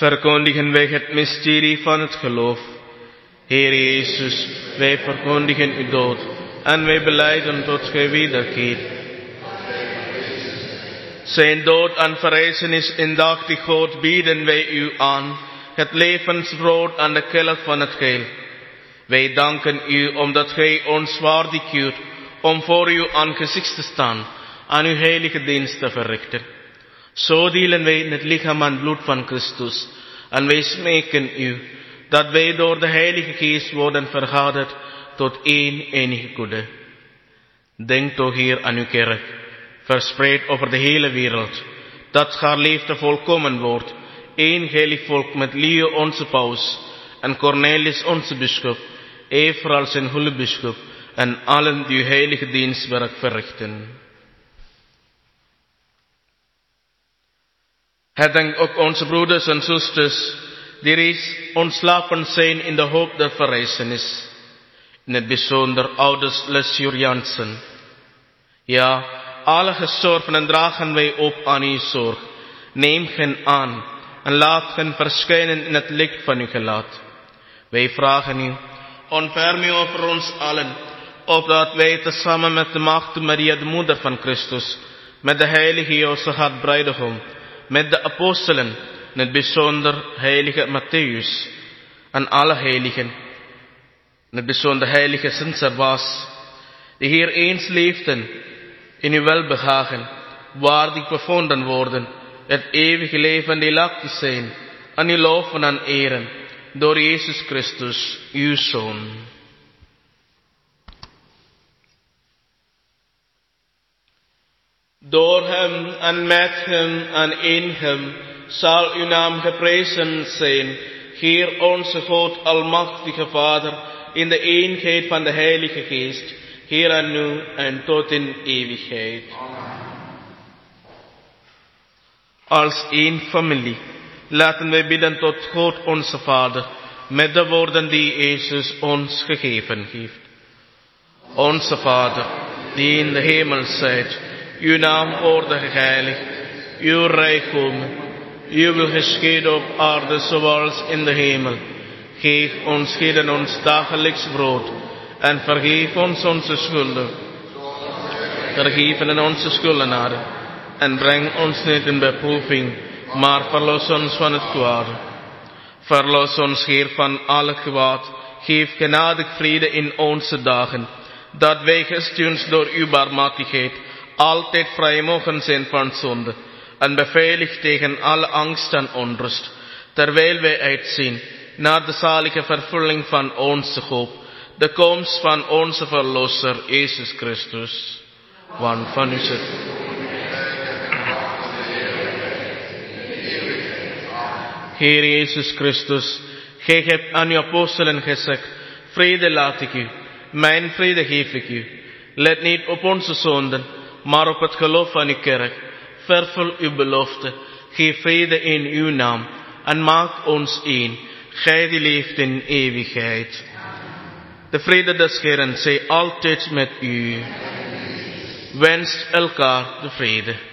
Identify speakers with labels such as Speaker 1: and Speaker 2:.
Speaker 1: verkondigen wij het mysterie van het geloof. Heer Jezus, wij verkondigen uw dood en wij belijden tot gij wederkeert. Zijn dood en verrijzenis in dag die God bieden wij u aan, het levensbrood aan de kelk van het heil. Wij danken u omdat gij ons waardig keurt om voor uw aangezicht te staan, aan uw heilige dienst te verrichten. Zo delen wij in het lichaam en bloed van Christus en wij smeken u dat wij door de Heilige Geest worden vergaderd tot één enige goede. Denk toch hier aan uw kerk, verspreid over de hele wereld, dat haar leefde volkomen wordt, één heilig volk met Leo onze paus en Cornelis onze bisschop, evenals zijn hulpbisschop en allen die uw heilige dienstwerk verrichten. Herdenk ook onze broeders en zusters die reeds ontslapen zijn in de hoop der verrijzenis. In het bijzonder ouders Les Juriansen. Ja, alle gestorvenen dragen wij op aan uw zorg. Neem hen aan en laat hen verschijnen in het licht van uw gelaat. Wij vragen u, ontferm u over ons allen, opdat wij tezamen met de Maagd Maria, de moeder van Christus, met de heilige Jozef bruidegom, met de apostelen, in het bijzonder heilige Matthäus en alle heiligen, in het bijzonder heilige Sint Servaas, die hier eens leefden in uw welbehagen, waardig bevonden worden, het eeuwige leven deelachtig zijn, aan uw loven en eren, door Jezus Christus, uw Zoon. Door hem en met hem en in hem zal uw naam geprezen zijn, Heer onze God, almachtige Vader, in de eenheid van de Heilige Geest, Heer en nu en tot in eeuwigheid. Als één familie laten wij bidden tot God onze Vader, met de woorden die Jezus ons gegeven heeft. Onze Vader, die in de hemel zijt, uw naam worde geheiligd, uw rijk komen, uw wil geschieden op aarde zoals in de hemel. Geef ons heden ons dagelijks brood en vergeef ons onze schulden. Vergeven onze schuldenaren en breng ons niet in beproeving, maar verlos ons van het kwade. Verlos ons, Heer, van alle kwaad. Geef genadig vrede in onze dagen, dat wij gesteund door uw barmhartigheid altijd vrij mogen zijn van zonde en beveiligd tegen alle angst en onrust, terwijl wij uitzien naar de zalige vervulling van onze hoop, de komst van onze Verlosser, Jezus Christus. Want van u is het. Heer Jezus Christus, gij hebt aan uw apostelen gezegd, vrede laat ik u, mijn vrede geef ik u. Let niet op onze zonden, maar op het geloof van uw kerk. Vervul uw belofte, geef vrede in uw naam en maak ons één, gij die leeft in eeuwigheid. De vrede des Heeren zij altijd met u. Wenst elkaar de vrede.